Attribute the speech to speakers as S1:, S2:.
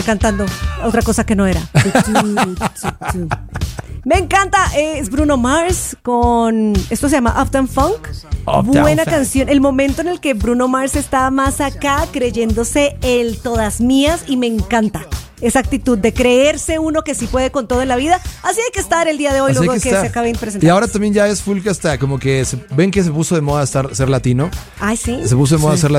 S1: cantando otra cosa que no era. Me encanta, es Bruno Mars con, esto se llama Uptown Funk. Buena canción, el momento en el que Bruno Mars está más acá creyéndose el todas mías y me encanta. Esa actitud de creerse uno que sí puede con todo en la vida. Así hay que estar el día de hoy, luego que se acaben presentando.
S2: Y ahora también ya es full que hasta como que ven que se puso de moda ser latino.
S1: Ay, sí.
S2: Se puso de moda ser latino.